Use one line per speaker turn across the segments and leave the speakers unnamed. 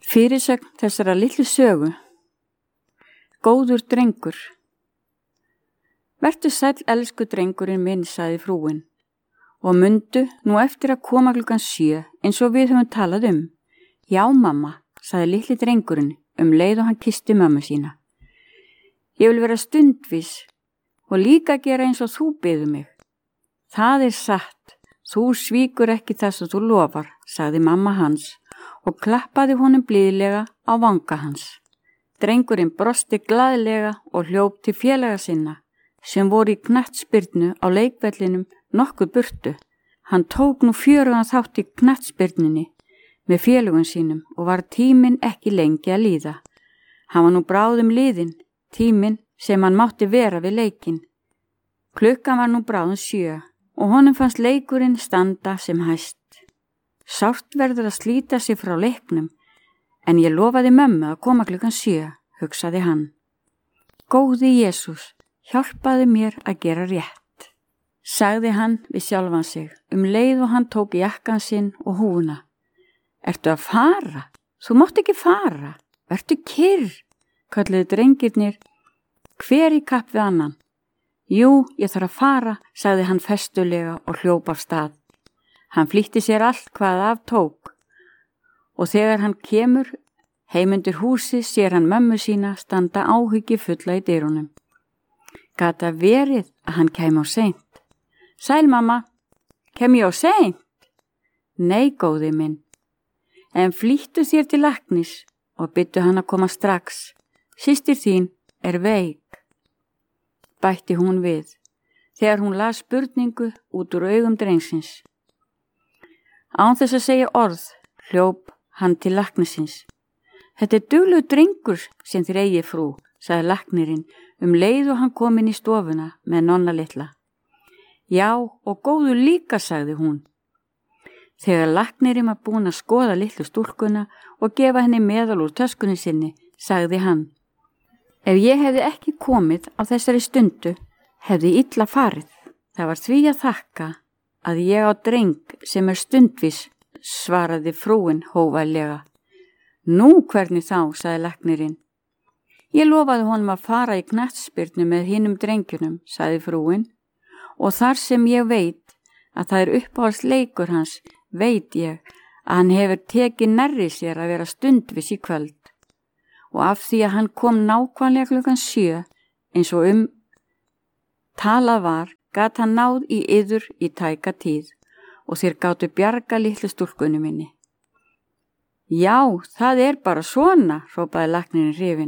Fyrirsögn þessara litlu sögu. Góður drengur. Vertu sæll, elsku drengurinn minn, sagði frúin, og mundu nú eftir að koma klukkan 7 eins og við höfum talað um. Já, mamma, sagði litli drengurinn leið og hann kyssti mömmu sína. Ég vil vera stundvís og líka gera eins og þú biður mig. Það satt, þú svíkur ekki það sem þú lofar, sagði mamma hans og klappaði honum blíðlega á vanga hans. Drengurinn brosti glaðlega og hljóp til félaga sinna sem voru í knattspyrnu á leikvellinum nokkuð burtu. Hann tók nú fjörugan þátt í knattspyrnunni með félögum sínum og var tíminn ekki lengi að líða. Hann var nú bráðum liðinn, tíminn sem hann mátti vera við leikinn. Klukkan var nú bráðum 7 og honum fannst leikurinn standa sem hæst. Sárt verður að slíta sig frá leiknum, en ég lofaði mömmu að koma klukkan 7, hugsaði hann. Góði Jesús, hjálpaðu mér að gera rétt, sagði hann við sjálfan sig leið og hann tók jakkann sinn og húfuna. Ertu að fara? Þú mátt ekki fara. Vertu kyrr, kölluðu drengirnir, hver í kapp við annan. Jú, ég þarf að fara, sagði hann festulega og hljóp af stað. Hann flýtti sér allt hvað af tók og þegar hann kemur heim undir húsi sér hann mömmu sína standa áhyggjufulla í dyrunum. Gat það verið að hann kæmi á seint? Sæl mamma, kem ég á seint? Nei, góði minn, en flýttu þér til læknis og byttu hann að koma strax. Systir þín veik, bætti hún við, þegar hún las spurningu út úr augum drengsins. Án þess að segja orð, hljóp hann til læknisins. Þetta duglegur drengur sem þér eigið, frú, sagði læknirinn leið og hann kom inn í stofuna með Nonna litla. Já, og góður líka, sagði hún. Þegar læknirinn var búinn að skoða litlu stúlkuna og gefa henni meðal úr töskunni sinni, sagði hann. Ef ég hefði ekki komið á þessari stundu, hefði illa farið. Það var því að þakka að ég á dreng sem stundvís, svaraði frúin hógvællega. Nú, hvernig þá, sagði læknirinn. Ég lofaði honum að fara í knattspyrnu með hinum drengjunum, sagði frúin, og þar sem ég veit að það uppáhaldsleikur hans, veit ég að hann hefur tekið nærri sér að vera stundvís í kvöld. Og af því að hann kom nákvæmlega klukkan 7, eins og talað var, gat hann náð í yður í tæka tíð og þér gátu bjarga litlu stúlkunni minni. Já, það bara svona, hrópaði læknirinn hrifinn.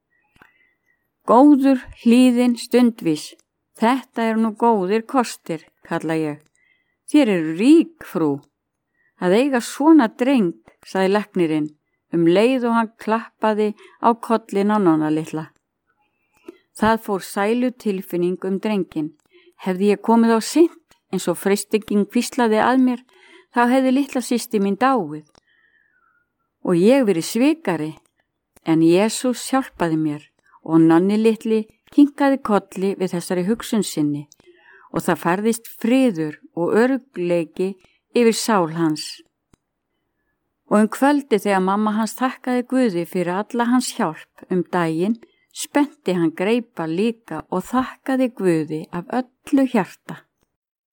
Góður, hlýðinn, stundvís, þetta nú góðir kostir, kalla ég. Þér rík, frú. Að eiga svona dreng, sagði læknirinn leið og hann klappaði á kollin á Nonna litla. Það fór sælu tilfinning drenginn. Hefði ég komið á seint eins og freistingin hvíslaði að mér, þá hefði litla systir mín dáið og ég verið svikari, en Jesús hjálpaði mér og Nonni litli kinkaði kolli við þessari hugsun sinni og það færðist friður og öruggleiki yfir sál hans. Og kvöldi þegar mamma hans þakkaði Guði fyrir alla hans hjálp daginn, spennti hann greipa líka og þakkaði Guði af öllu hjarta.